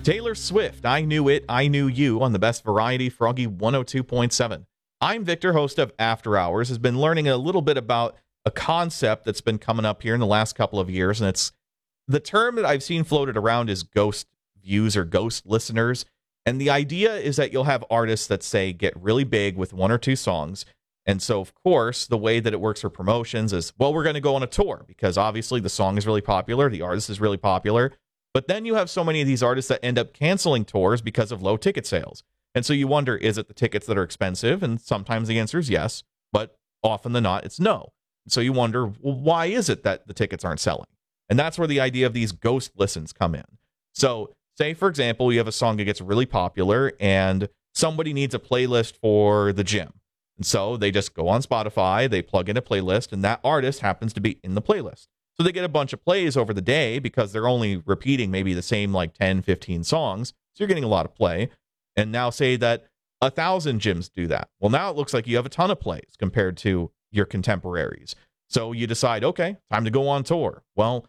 Taylor Swift, I Knew It, I Knew You on the Best Variety, Froggy 102.7. I'm Victor, host of After Hours, has been learning a little bit about a concept that's been coming up here in the last couple of years, and it's the term that I've seen floated around is ghost views or ghost listeners. And the idea is that you'll have artists that say get really big with one or two songs. And so, of course, the way that it works for promotions is, well, we're going to go on a tour because obviously the song is really popular, the artist is really popular. But then you have so many of these artists that end up canceling tours because of low ticket sales. And so you wonder, is it the tickets that are expensive? And sometimes the answer is yes, but often than not, it's no. So you wonder, well, why is it that the tickets aren't selling? And that's where the idea of these ghost listens come in. So say, for example, you have a song that gets really popular and somebody needs a playlist for the gym. And so they just go on Spotify, they plug in a playlist, and that artist happens to be in the playlist. So they get a bunch of plays over the day because they're only repeating maybe the same like 10, 15 songs. So you're getting a lot of play. And now say that 1,000 gyms do that. Well, now it looks like you have a ton of plays compared to your contemporaries. So you decide, okay, time to go on tour. Well,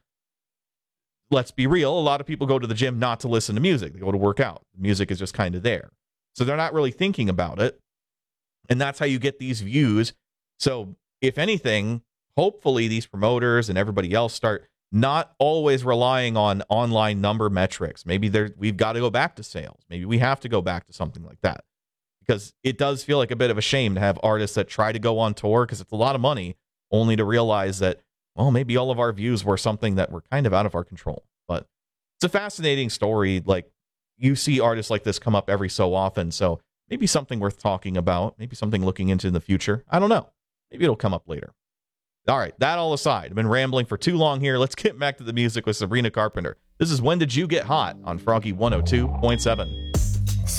let's be real. A lot of people go to the gym not to listen to music. They go to work out. The music is just kind of there. So they're not really thinking about it. And that's how you get these views. So if anything, hopefully these promoters and everybody else start not always relying on online number metrics. Maybe we've got to go back to sales. Maybe we have to go back to something like that. Because it does feel like a bit of a shame to have artists that try to go on tour because it's a lot of money, only to realize that, well, maybe all of our views were something that were kind of out of our control. But it's a fascinating story. Like, you see artists like this come up every so often. So maybe something worth talking about, maybe something looking into in the future. I don't know. Maybe it'll come up later. All right, that all aside, I've been rambling for too long here. Let's get back to the music with Sabrina Carpenter. This is When Did You Get Hot on Froggy 102.7.